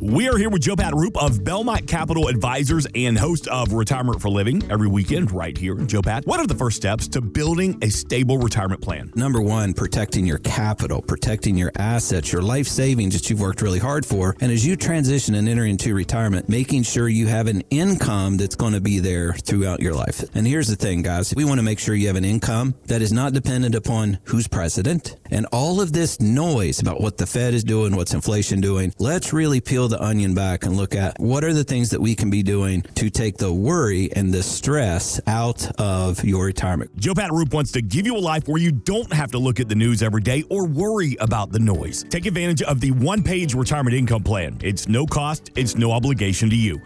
We are here with Joe Pat Roop of Belmont Capital Advisors and host of Retirement for Living every weekend right here. Joe Pat, what are the first steps to building a stable retirement plan? Number one, protecting your capital, protecting your assets, your life savings that you've worked really hard for. And as you transition and enter into retirement, making sure you have an income that's going to be there throughout your life. And here's the thing, guys. We want to make sure you have an income that is not dependent upon who's president and all of this noise about what the Fed is doing, what's inflation doing. Let's really peel the onion back and look at what are the things that we can be doing to take the worry and the stress out of your retirement. Joe Pat Roop wants to give you a life where you don't have to look at the news every day or worry about the noise. Take advantage of the one-page retirement income plan. It's no cost, it's no obligation to you.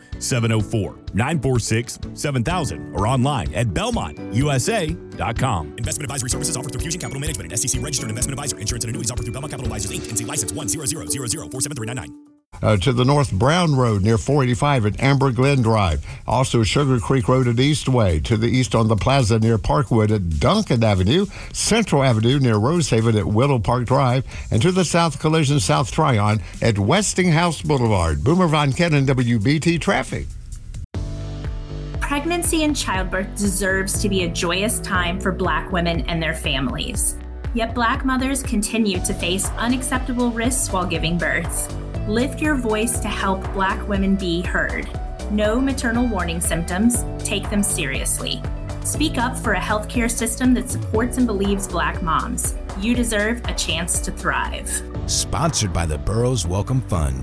704-946-7000 or online at belmontusa.com. Investment advisory services offered through Fusion Capital Management, an SEC registered investment advisor. Insurance and annuities offered through Belmont Capital Advisors, Inc., NC license 10000047399. To the North Brown Road near 485 at Amber Glen Drive. Also Sugar Creek Road at Eastway. To the east on the plaza near Parkwood at Duncan Avenue. Central Avenue near Rosehaven at Willow Park Drive. And to the south Collision South Tryon at Westinghouse Boulevard. Boomer Von Kennen, WBT Traffic. Pregnancy and childbirth deserves to be a joyous time for Black women and their families. Yet Black mothers continue to face unacceptable risks while giving birth. Lift your voice to help Black women be heard. Know maternal warning symptoms, take them seriously. Speak up for a healthcare system that supports and believes Black moms. You deserve a chance to thrive. Sponsored by the Burroughs Welcome Fund.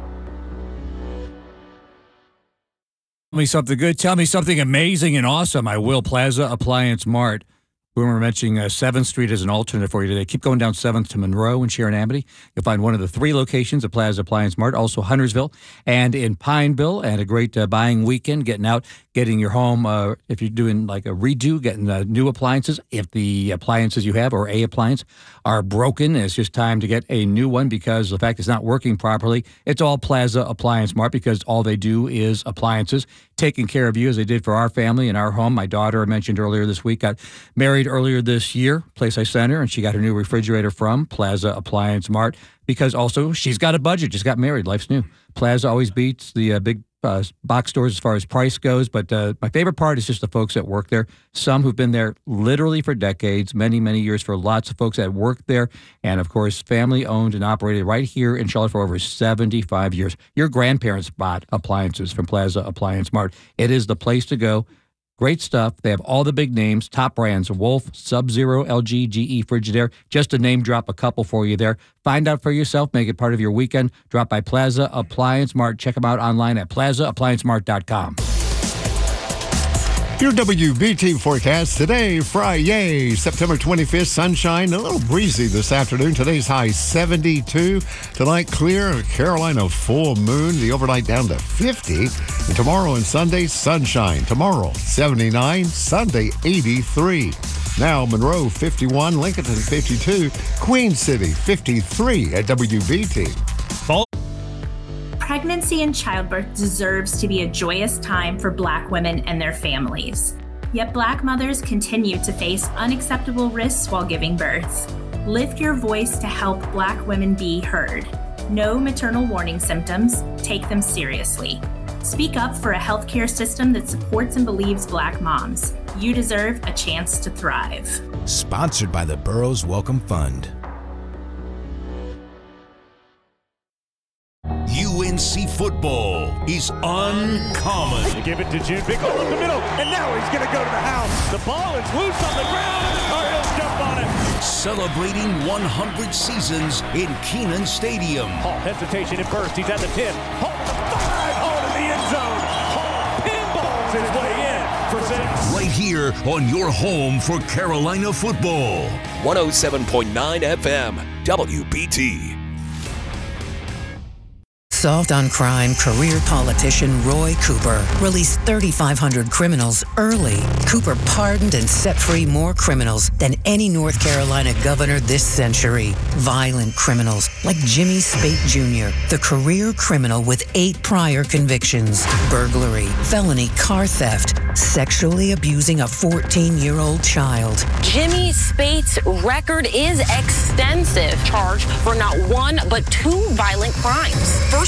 Tell me something good. Tell me something amazing and awesome. I will. Plaza Appliance Mart. We were mentioning 7th Street as an alternate for you today. Keep going down 7th to Monroe and Sharon Amity. You'll find one of the 3 locations of Plaza Appliance Mart, also Huntersville and in Pineville, and a great buying weekend, getting out, getting your home, if you're doing like a redo, getting new appliances. If the appliances you have or a appliance are broken, it's just time to get a new one because the fact it's not working properly. It's all Plaza Appliance Mart because all they do is appliances, taking care of you as they did for our family and our home. My daughter, I mentioned earlier this week, got married earlier this year, place I sent her, and she got her new refrigerator from Plaza Appliance Mart because also she's got a budget, just got married, life's new. Plaza always beats the big box stores as far as price goes, but my favorite part is just the folks that work there. Some who've been there literally for decades, many, many years, for lots of folks that work there, and of course, family owned and operated right here in Charlotte for over 75 years. Your grandparents bought appliances from Plaza Appliance Mart. It is the place to go. Great stuff. They have all the big names, top brands, Wolf, Sub-Zero, LG, GE, Frigidaire. Just to name drop a couple for you there. Find out for yourself. Make it part of your weekend. Drop by Plaza Appliance Mart. Check them out online at plazaappliancemart.com. Your WBT forecast today, Friday, September 25th, sunshine, a little breezy this afternoon. Today's high 72. Tonight, clear, Carolina full moon, the overnight down to 50. And tomorrow and Sunday, sunshine. Tomorrow, 79, Sunday, 83. Now, Monroe, 51, Lincolnton, 52, Queen City, 53 at WBT. Pregnancy and childbirth deserves to be a joyous time for Black women and their families. Yet Black mothers continue to face unacceptable risks while giving birth. Lift your voice to help Black women be heard. Know maternal warning symptoms, take them seriously. Speak up for a healthcare system that supports and believes Black moms. You deserve a chance to thrive. Sponsored by the Burroughs Welcome Fund. UNC football is uncommon. They give it to June, big hole in the middle, and now he's going to go to the house. The ball is loose on the ground, or he'll jump on it. Celebrating 100 seasons in Kenan Stadium. Hall, hesitation at first, he's at the 10. Hall to the 5, Hall to the end zone. Hall pinballs his way in for 6. Right here on your home for Carolina football. 107.9 FM, WBT. Solved on crime career politician Roy Cooper released 3,500 criminals early. Cooper pardoned and set free more criminals than any North Carolina governor this century. Violent criminals like Jimmy Spate Jr., the career criminal with 8 prior convictions: burglary, felony car theft, sexually abusing a 14-year-old child. Jimmy Spate's record is extensive, charged for not 1 but 2 violent crimes. First